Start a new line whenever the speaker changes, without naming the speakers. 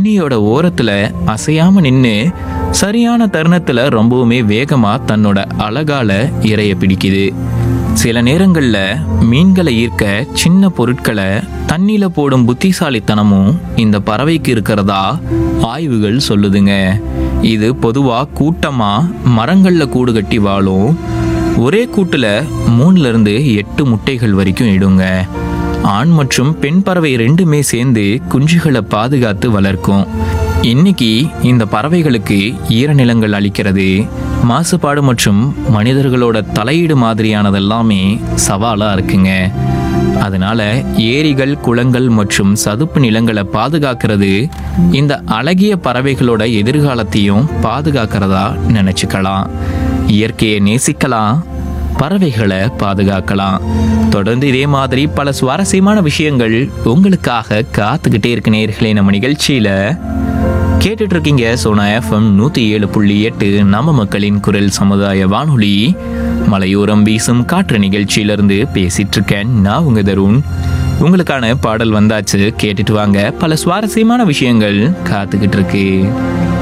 தண்ணியோட ஓரத்துல அசையாம நின்னு சரியான தருணத்துல ரொம்பவுமே வேகமா தன்னோட அலகால இரைய பிடிக்குது. சில நேரங்கள்ல மீன்களை ஈர்க்க சின்ன பொருட்களை தண்ணியில போடும் புத்திசாலித்தனமும் இந்த பறவைக்கு இருக்கிறதா ஆய்வுகள் சொல்லுதுங்க. இது பொதுவா கூட்டமா மரங்கள்ல கூடு கட்டி வாழும். ஒரே கூட்டுல 3ல இருந்து 8 முட்டைகள் வரைக்கும் இடுங்க. ஆண் மற்றும் பெண் பறவை ரெண்டுமே சேர்ந்து குஞ்சுகளை பாதுகாத்து வளர்க்கும். இன்னைக்கு இந்த பறவைகளுக்கு ஈரநிலங்கள் அளிக்கிறது, மாசுபாடு மற்றும் மனிதர்களோட தலையீடு மாதிரியானதெல்லாமே சவாலா இருக்குங்க. அதனால ஏரிகள், குளங்கள் மற்றும் சதுப்பு நிலங்களை பாதுகாக்கிறது இந்த அழகிய பறவைகளோட எதிர்காலத்தையும் பாதுகாக்கிறதா நினைச்சுக்கலாம். இயற்கையை நேசிக்கலாம், பறவைகளை பாதுகாக்கலாம். தொடர்ந்து இதே மாதிரி பல சுவாரஸ்யமான விஷயங்கள் உங்களுக்காக காத்துக்கிட்டே இருக்கு நேயர்களே. நம்ம நிகழ்ச்சியில கேட்டுட்டு இருக்கீங்க சோனா எஃப்எம் 107.8 நம்ம மக்களின் குரல் சமுதாய வானொலி. மலையோரம் வீசும் காற்று நிகழ்ச்சியிலிருந்து பேசிட்டு இருக்கேன் நான் உங்க தருண். உங்களுக்கான பாடல் வந்தாச்சு, கேட்டுட்டு வாங்க. பல சுவாரஸ்யமான விஷயங்கள் காத்துக்கிட்டு இருக்கு.